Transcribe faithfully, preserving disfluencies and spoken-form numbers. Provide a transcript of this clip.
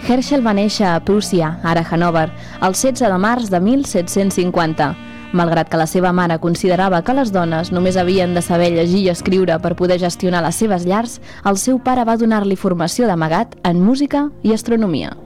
Herschel va néixer a Prússia, ara Hannover, el setze de març de mil set-cents cinquanta. Malgrat que la seva mare considerava que les dones només havien de saber llegir i escriure per poder gestionar les seves llars, el seu pare va donar-li formació d'amagat en música i astronomia.